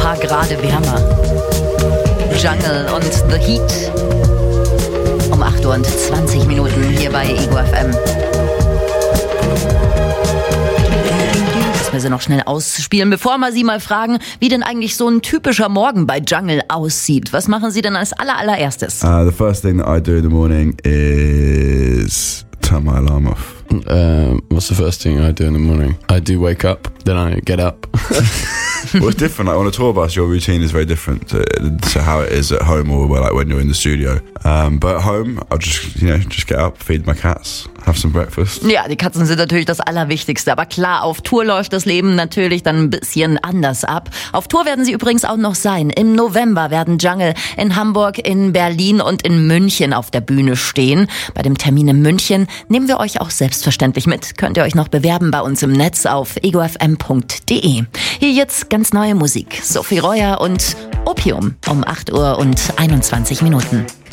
paar Grade wärmer. Jungle und The Heat. Um 8 Uhr und 20 Minuten hier bei Ego FM. Lassen wir sie noch schnell ausspielen, bevor wir Sie mal fragen, wie denn eigentlich so ein typischer Morgen bei Jungle aussieht. Was machen Sie denn als allererstes? The first thing that I do in the morning is turn my alarm off. What's the first thing I do in the morning? I do wake up, then I get up. Well, it's different. Like on a tour bus, your routine is very different to how it is at home or like when you're in the studio. But at home, I'll just get up, feed my cats, have some breakfast. Ja, die Katzen sind natürlich das Allerwichtigste. Aber klar, auf Tour läuft das Leben natürlich dann ein bisschen anders ab. Auf Tour werden sie übrigens auch noch sein. Im November werden Jungle in Hamburg, in Berlin und in München auf der Bühne stehen. Bei dem Termin in München nehmen wir euch auch selbstverständlich mit. Könnt ihr euch noch bewerben bei uns im Netz auf egofm.de. Hier jetzt ganz neue Musik. Sophie Reuer und Opium um 8 Uhr und 21 Minuten.